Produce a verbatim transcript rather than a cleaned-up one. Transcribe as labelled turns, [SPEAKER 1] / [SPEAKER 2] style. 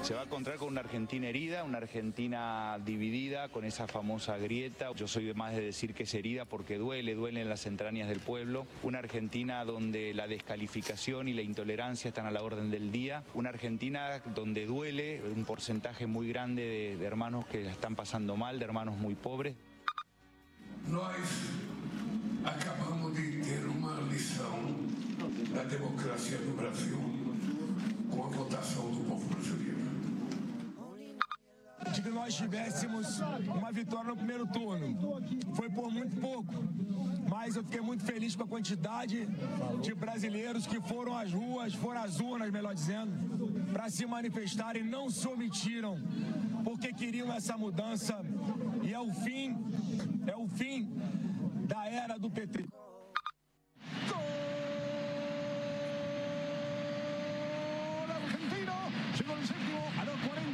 [SPEAKER 1] Se va a encontrar con una Argentina herida, una Argentina dividida, con esa famosa grieta. Yo soy más de decir que es herida porque duele, duele en las entrañas del pueblo. Una Argentina donde la descalificación y la intolerancia están a la orden del día. Una Argentina donde duele un porcentaje muy grande de, de hermanos que la están pasando mal, de hermanos muy pobres.
[SPEAKER 2] Nós acabamos de ter uma lição da democracia do Brasil com a votação do povo brasileiro.
[SPEAKER 3] De que nós tivéssemos uma vitória no primeiro turno. Foi por muito pouco, mas eu fiquei muito feliz com a quantidade de brasileiros que foram às ruas, foram às urnas, melhor dizendo, para se manifestarem, não se omitiram, porque queriam essa mudança e é o fim, é o fim da era do P T.
[SPEAKER 4] Argentino, llegó el séptimo a los cuarenta.